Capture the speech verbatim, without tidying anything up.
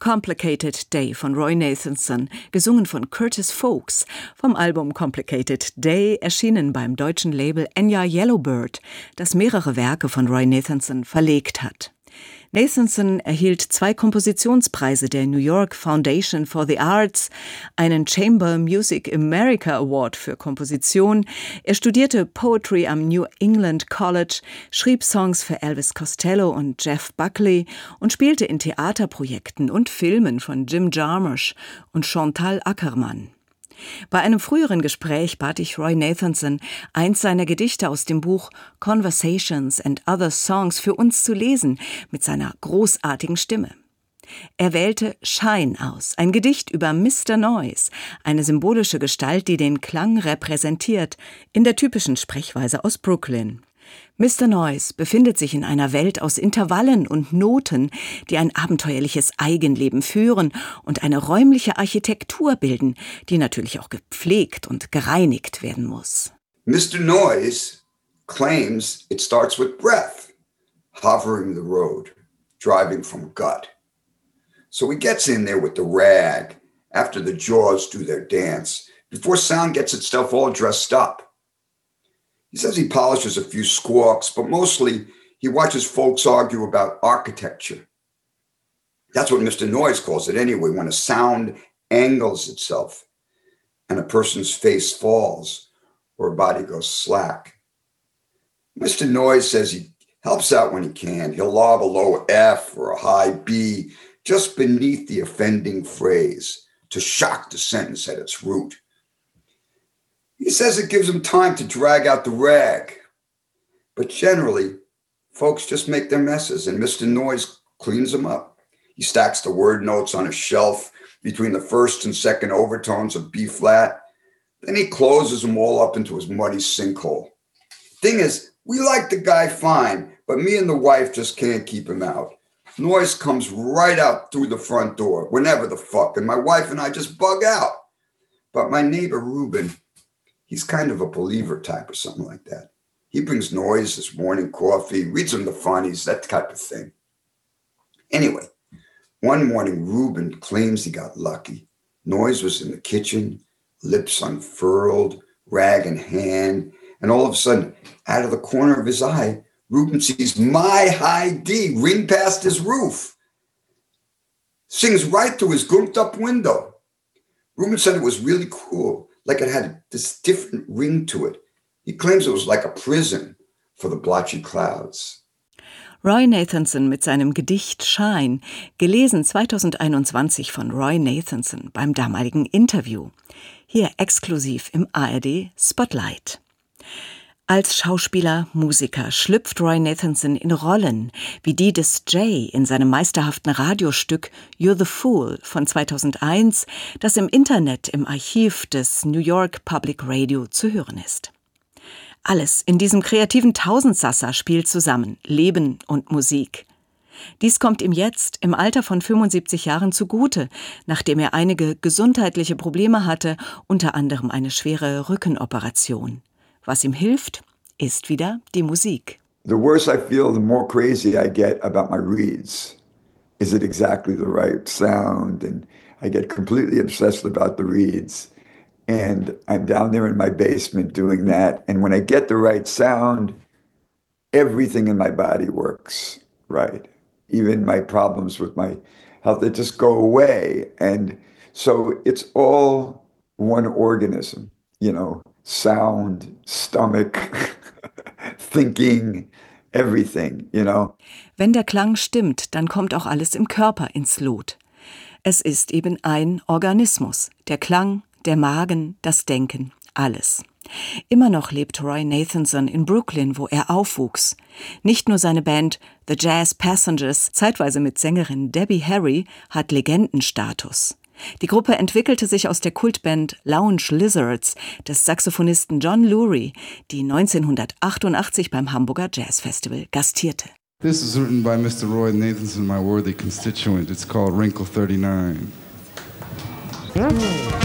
Complicated Day von Roy Nathanson, gesungen von Curtis Folks, vom Album Complicated Day, erschienen beim deutschen Label Enya Yellowbird, das mehrere Werke von Roy Nathanson verlegt hat. Nathanson erhielt zwei Kompositionspreise der New York Foundation for the Arts, einen Chamber Music America Award für Komposition. Er studierte Poetry am New England College, schrieb Songs für Elvis Costello und Jeff Buckley und spielte in Theaterprojekten und Filmen von Jim Jarmusch und Chantal Akerman. Bei einem früheren Gespräch bat ich Roy Nathanson, eins seiner Gedichte aus dem Buch Conversations and Other Songs für uns zu lesen, mit seiner großartigen Stimme. Er wählte Shine aus, ein Gedicht über Mister Noise, eine symbolische Gestalt, die den Klang repräsentiert, in der typischen Sprechweise aus Brooklyn. Mister Noise befindet sich in einer Welt aus Intervallen und Noten, die ein abenteuerliches Eigenleben führen und eine räumliche Architektur bilden, die natürlich auch gepflegt und gereinigt werden muss. Mister Noise claims it starts with breath, hovering the road, driving from gut. So he gets in there with the rag after the jaws do their dance, before sound gets itself all dressed up. He says he polishes a few squawks, but mostly he watches folks argue about architecture. That's what Mister Noise calls it anyway, when a sound angles itself and a person's face falls or a body goes slack. Mister Noise says he helps out when he can. He'll lob a low F or a high B just beneath the offending phrase to shock the sentence at its root. He says it gives him time to drag out the rag. But generally, folks just make their messes and Mister Noise cleans them up. He stacks the word notes on a shelf between the first and second overtones of B flat. Then he closes them all up into his muddy sinkhole. Thing is, we like the guy fine, but me and the wife just can't keep him out. Noise comes right out through the front door, whenever the fuck, and my wife and I just bug out. But my neighbor Ruben, he's kind of a believer type or something like that. He brings Noise his morning coffee, reads him the funnies, that type of thing. Anyway, one morning Ruben claims he got lucky. Noise was in the kitchen, lips unfurled, rag in hand, and all of a sudden, out of the corner of his eye, Ruben sees my high D ring past his roof. Sings right through his gumped up window. Ruben said it was really cool, like it had this different ring to it. He claims it was like a prison for the blotchy clouds. Roy Nathanson mit seinem Gedicht Shine, gelesen zweitausendeinundzwanzig von Roy Nathanson beim damaligen Interview. Hier exklusiv im A R D Spotlight. Als Schauspieler, Musiker schlüpft Roy Nathanson in Rollen, wie die des Jay in seinem meisterhaften Radiostück You're the Fool von zweitausendeins, das im Internet im Archiv des New York Public Radio zu hören ist. Alles in diesem kreativen Tausendsasser spielt zusammen, Leben und Musik. Dies kommt ihm jetzt im Alter von fünfundsiebzig Jahren zugute, nachdem er einige gesundheitliche Probleme hatte, unter anderem eine schwere Rückenoperation. Was ihm hilft, ist wieder die Musik. The worse I feel, the more crazy I get about my reeds. Is it exactly the right sound? And I get completely obsessed about the reeds. And I'm down there in my basement doing that. And when I get the right sound, everything in my body works right. Even my problems with my health, they just go away. And so it's all one organism, you know, sound, stomach, thinking, everything, you know. Wenn der Klang stimmt, dann kommt auch alles im Körper ins Lot. Es ist eben ein Organismus, der Klang, der Magen, das Denken, alles. Immer noch lebt Roy Nathanson in Brooklyn, wo er aufwuchs. Nicht nur seine Band The Jazz Passengers, zeitweise mit Sängerin Debbie Harry, hat Legendenstatus. Die Gruppe entwickelte sich aus der Kultband Lounge Lizards des Saxophonisten John Lurie, die neunzehnhundertachtundachtzig beim Hamburger Jazz Festival gastierte. This is written by Mister Roy Nathanson, my worthy constituent. It's called Wrinkle thirty-nine.